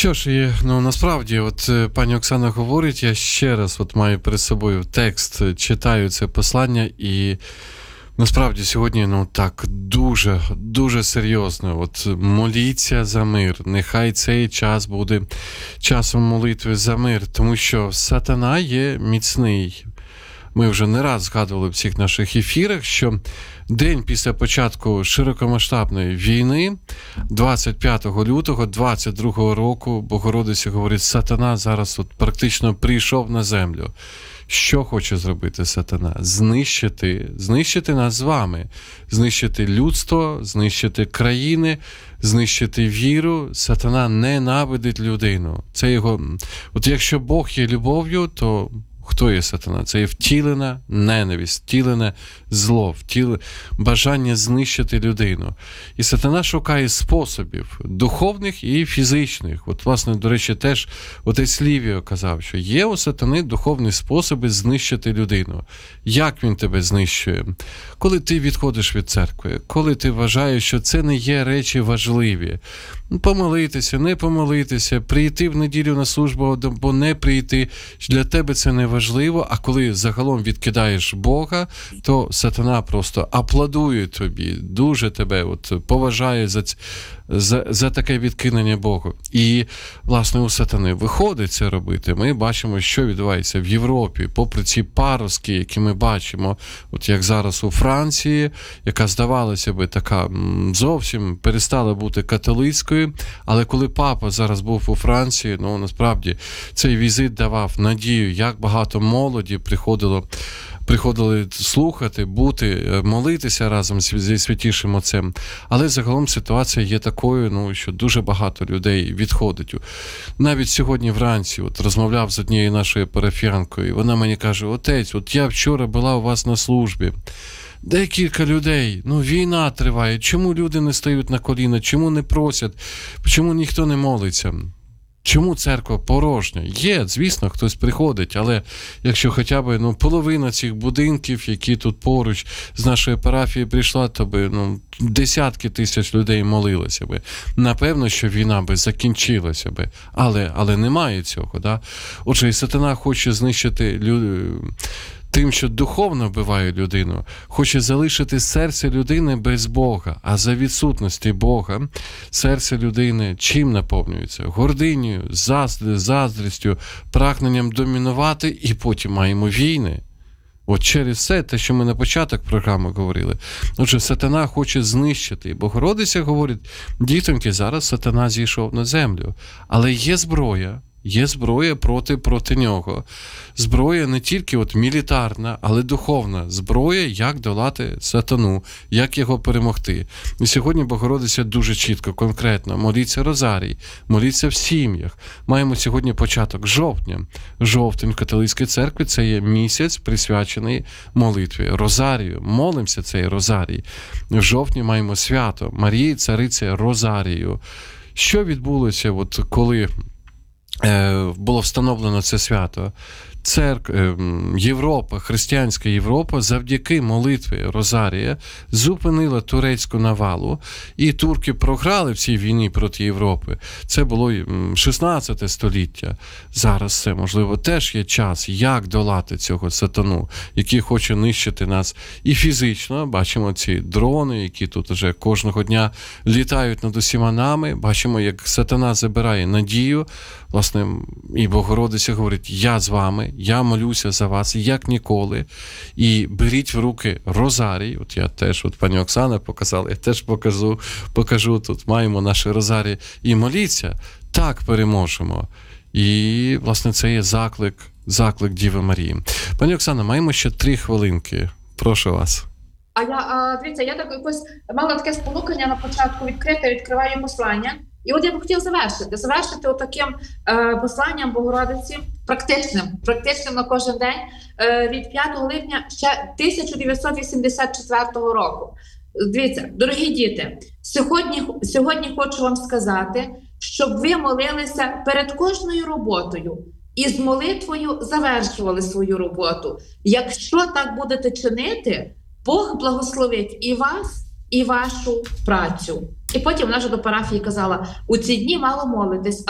Що ж, насправді, пані Оксана говорить, я ще раз маю перед собою текст, читаю це послання, і насправді сьогодні, так, дуже, дуже серйозно. Моліться за мир. Нехай цей час буде часом молитви за мир, тому що сатана є міцний. Ми вже не раз згадували в цих наших ефірах, що день після початку широкомасштабної війни, 25 лютого 22 року, Богородиця говорить, сатана зараз практично прийшов на землю. Що хоче зробити сатана? Знищити нас з вами, знищити людство, знищити країни, знищити віру. Сатана ненавидить людину. Це його. Якщо Бог є любов'ю, то хто є сатана? Це є втілена ненависть, втілене зло, бажання знищити людину. І сатана шукає способів духовних і фізичних. Власне, до речі, теж отець Лівіо казав, що є у сатани духовні способи знищити людину. Як він тебе знищує? Коли ти відходиш від церкви, коли ти вважаєш, що це не є речі важливі. Помолитися, не помолитися, прийти в неділю на службу або не прийти, для тебе це не важливо, а коли загалом відкидаєш Бога, то сатана просто аплодує тобі, дуже тебе поважає за таке відкинення Богу. І, власне, у сатани виходить це робити. Ми бачимо, що відбувається в Європі, попри ці паростки, які ми бачимо, як зараз у Франції, яка, здавалося би, така зовсім перестала бути католицькою, але коли папа зараз був у Франції, насправді, цей візит давав надію, як багато молоді приходили слухати, молитися разом зі Святішим Отцем. Але загалом ситуація є такою, що дуже багато людей відходить. Навіть сьогодні вранці розмовляв з однією нашою парафіянкою, і вона мені каже, отець, я вчора була у вас на службі. Декілька людей, війна триває, чому люди не стають на коліна, чому не просять, чому ніхто не молиться? Чому церква порожня? Є, звісно, хтось приходить, але якщо хоча б половина цих будинків, які тут поруч з нашої парафії прийшла, то десятки тисяч людей молилися би. Напевно, що війна би закінчилася би, але немає цього. Да? Отже, і сатана хоче знищити тим, що духовно вбиває людину, хоче залишити серце людини без Бога, а за відсутності Бога серце людини чим наповнюється? Гординею, заздрістю, прагненням домінувати, і потім маємо війни. Через все, те, що ми на початок програми говорили. Отже, сатана хоче знищити. І Богородиця говорить, дітоньки, зараз сатана зійшов на землю. Але є зброя. Є зброя проти нього. Зброя не тільки мілітарна, але духовна. Зброя, як долати сатану, як його перемогти. І сьогодні Богородиця дуже чітко, конкретно. Моліться розарій, моліться в сім'ях. Маємо сьогодні початок жовтня. Жовтень в католицькій церкві – це є місяць, присвячений молитві. Розарію. Молимося цей розарій. В жовтні маємо свято Марії, цариці Розарію. Що відбулося, коли було встановлено це свято? Європа, християнська Європа завдяки молитві Розарія зупинила турецьку навалу, і турки програли в цій війні проти Європи. Це було 16 століття. Зараз це, можливо, теж є час, як долати цього сатану, який хоче нищити нас і фізично. Бачимо ці дрони, які тут вже кожного дня літають над усіма нами. Бачимо, як сатана забирає надію. Власне, і Богородиця говорить, я з вами, я молюся за вас, як ніколи. І беріть в руки розарій. Я теж, пані Оксана показала, я теж покажу, тут маємо наші розарії. І моліться, так переможемо. І, власне, це є заклик Діви Марії. Пані Оксана, маємо ще 3 хвилинки. Прошу вас. Дивіться, я так якось мала таке спонукання на початку відкриваю послання. І я б хотіла завершити отаким посланням Богородиці, практичним на кожен день, від 5 липня ще 1984 року. Дивіться, дорогі діти, сьогодні хочу вам сказати, щоб ви молилися перед кожною роботою і з молитвою завершували свою роботу. Якщо так будете чинити, Бог благословить і вас, і вашу працю. І потім вона ж до парафії казала, у ці дні мало молитесь,